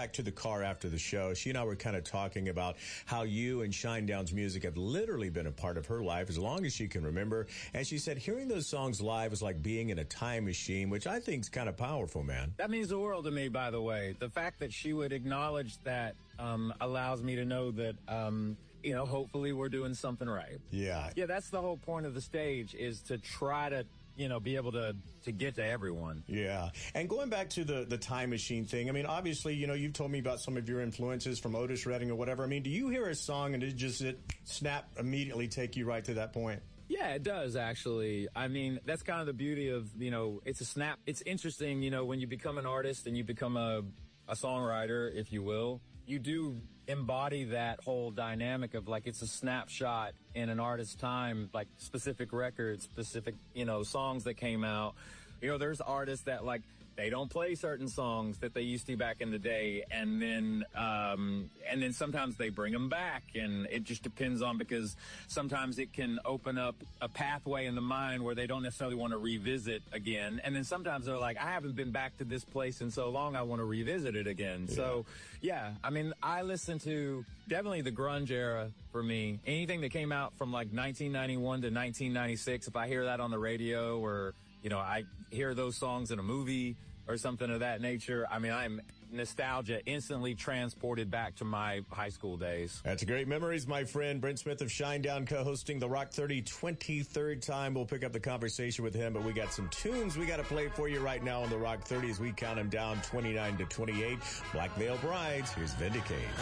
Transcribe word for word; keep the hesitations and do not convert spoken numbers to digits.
back to the car after the show. She and I were kind of talking about how you and Shinedown's music have literally been a part of her life as long as she can remember. And she said hearing those songs live is like being in a time machine, which I think is kind of powerful, man. That means the world to me, by the way. The fact that she would acknowledge that um, allows me to know that, um, you know, hopefully we're doing something right. Yeah. Yeah, that's the whole point of the stage, is to try to, you know, be able to, to get to everyone. Yeah. And going back to the, the time machine thing, I mean, obviously, you know, you've told me about some of your influences from Otis Redding or whatever. I mean, do you hear a song and it just it snap immediately take you right to that point? Yeah, it does, actually. I mean, that's kind of the beauty of, you know, it's a snap. It's interesting, you know, when you become an artist and you become a, a songwriter, if you will, you do embody that whole dynamic of, like, it's a snapshot in an artist's time, like specific records, specific, you know, songs that came out. You know, there's artists that, like, they don't play certain songs that they used to back in the day, and then um and then sometimes they bring them back, and it just depends on, because sometimes it can open up a pathway in the mind where they don't necessarily want to revisit again, and then sometimes they're like, I haven't been back to this place in so long, I want to revisit it again. Yeah. So yeah, I mean, I listen to definitely the grunge era for me. Anything that came out from like nineteen ninety-one to nineteen ninety-six, if I hear that on the radio, or you know, I hear those songs in a movie or something of that nature, I mean, I'm nostalgia instantly transported back to my high school days. That's great memories, my friend. Brent Smith of Shinedown co-hosting the Rock thirty twenty-third time. We'll pick up the conversation with him, but we got some tunes we got to play for you right now on the Rock thirty as we count them down twenty-nine to twenty-eight. Black Veil Brides, here's Vindicate.